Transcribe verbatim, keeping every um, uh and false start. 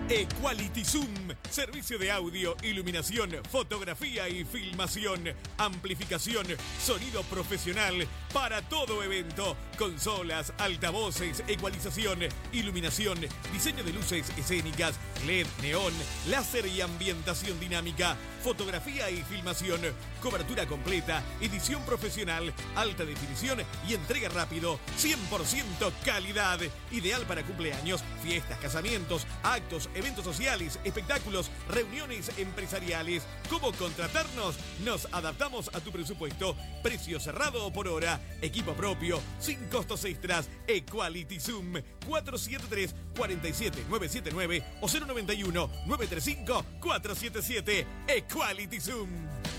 Equality Zoom, servicio de audio, iluminación, fotografía y filmación, amplificación, sonido profesional para todo evento, consolas, altavoces, ecualización, iluminación, diseño de luces escénicas, L E D, neón, láser y ambientación dinámica, fotografía y filmación, cobertura completa, edición profesional, alta definición y entrega rápido, cien por ciento calidad, ideal para cumpleaños, fiestas, casamientos, actos, eventos sociales, espectáculos, reuniones empresariales. ¿Cómo contratarnos? Nos adaptamos a tu presupuesto. Precio cerrado por hora. Equipo propio, sin costos extras. Equality Zoom. cuatro siete tres, cuatro siete nueve siete nueve o cero nueve uno, nueve tres cinco, cuatro siete siete. Equality Zoom.